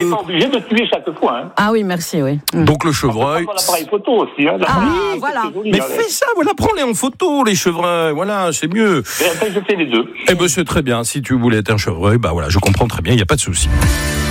n'est pas obligé de tuer chaque fois. Hein. Ah oui, merci, oui. Donc le chevreuil. On l'appareil photo aussi. Hein. Voilà. Joli, Mais hein, fais ça, voilà, prends-les en photo, les chevreuils, voilà, c'est mieux. Mais après, je fais les deux. Eh ben c'est très bien, si tu voulais être un chevreuil, bah voilà, je comprends très bien, il n'y a pas de souci.